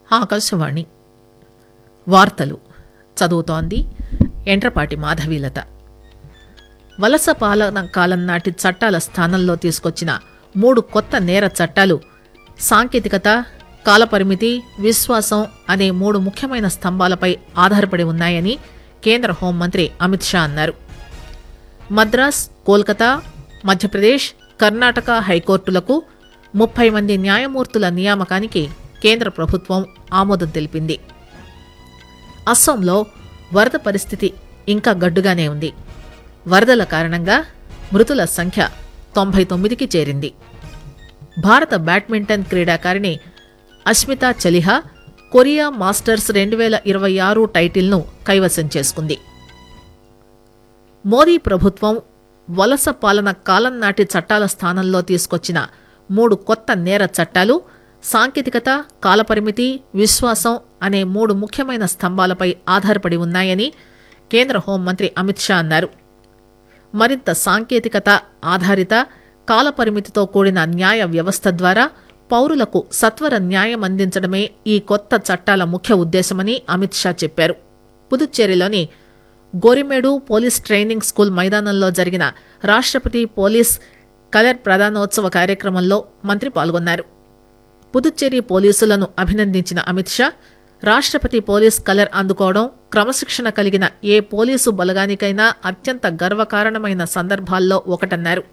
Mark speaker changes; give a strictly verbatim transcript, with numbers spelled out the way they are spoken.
Speaker 1: ఆకాశవాణి వార్తలు చదువుతోంది ఎంట్రపాటి మాధవీలత. వలస పాలన కాలం నాటి చట్టాల స్థానంలో తీసుకొచ్చిన మూడు కొత్త నేర చట్టాలు సాంకేతికత, కాలపరిమితి, విశ్వాసం అనే మూడు ముఖ్యమైన స్తంభాలపై ఆధారపడి ఉన్నాయని కేంద్ర హోంమంత్రి అమిత్ షా అన్నారు. మద్రాస్, కోల్కతా, మధ్యప్రదేశ్, కర్ణాటక హైకోర్టులకు ముప్పై మంది న్యాయమూర్తుల నియామకానికి కేంద్ర ప్రభుత్వం ఆమోదం తెలిపింది. అస్సాంలో వరద పరిస్థితి ఇంకా గడ్డుగానే ఉంది. వరదల కారణంగా మృతుల సంఖ్య తొంభై తొమ్మిదికి చేరింది. భారత బ్యాడ్మింటన్ క్రీడాకారిణి అస్మితా చలిహా కొరియా మాస్టర్స్ రెండు వేల ఇరవై ఆరు టైటిల్ను కైవసం చేసుకుంది. మోదీ ప్రభుత్వం వలస పాలన కాలం నాటి చట్టాల స్థానంలో తీసుకొచ్చిన మూడు కొత్త నేర చట్టాలు సాంకేతికత, కాలపరిమితి, విశ్వాసం అనే మూడు ముఖ్యమైన స్తంభాలపై ఆధారపడి ఉన్నాయని కేంద్ర హోంమంత్రి అమిత్ షా అన్నారు. మరింత సాంకేతికత ఆధారిత, కాలపరిమితితో కూడిన న్యాయ వ్యవస్థ ద్వారా పౌరులకు సత్వర న్యాయం అందించడమే ఈ కొత్త చట్టాల ముఖ్య ఉద్దేశమని అమిత్ షా చెప్పారు. పుదుచ్చేరిలోని గోరిమేడు పోలీస్ ట్రైనింగ్ స్కూల్ మైదానంలో జరిగిన రాష్ట్రపతి పోలీస్ కలర్ ప్రదానోత్సవ కార్యక్రమంలో మంత్రి పాల్గొన్నారు. పుదుచ్చేరి పోలీసులను అభినందించిన అమిత్ షా, రాష్ట్రపతి పోలీస్ కలర్ అందుకోవడం క్రమశిక్షణ కలిగిన ఏ పోలీసు బలగానికైనా అత్యంత గర్వకారణమైన సందర్భాల్లో ఒకటన్నారు.